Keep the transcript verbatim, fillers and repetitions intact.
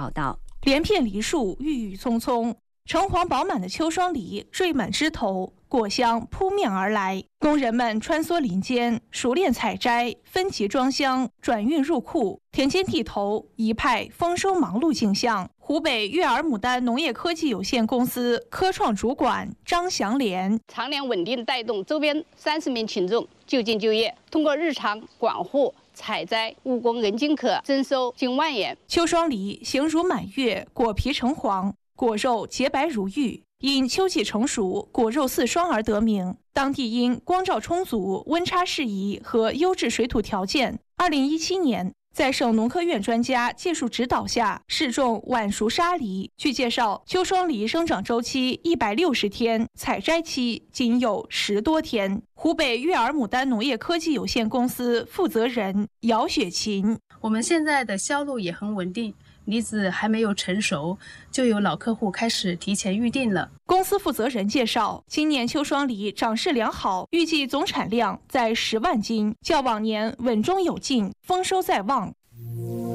报道。 连片梨树郁郁葱葱，橙黄饱满的秋霜梨缀满枝头，果香扑面而来。工人们穿梭林间，熟练采摘，分级装箱，转运入库。田间地头一派丰收忙碌景象。湖北悦尔牡丹农业科技有限公司科创主管张祥莲： 常年稳定带动周边三十名群众就近就业，通过日常管护、采摘，务工人均可增收近万元。 秋霜梨形如满月，果皮橙黄，果肉洁白如玉，因秋季成熟，果肉似霜而得名。当地因光照充足、温差适宜和优质水土条件，二零一七年在省农科院专家技术指导下试种晚熟沙梨。据介绍，秋霜梨生长周期一百六十天，采摘期仅有十多天。湖北悦尔牡丹农业科技有限公司负责人姚雪琴： 我们现在的销路也很稳定，梨子还没有成熟，就有老客户开始提前预定了。 公司负责人介绍，今年秋霜梨长势良好，预计总产量在十万斤，较往年稳中有进，丰收在望。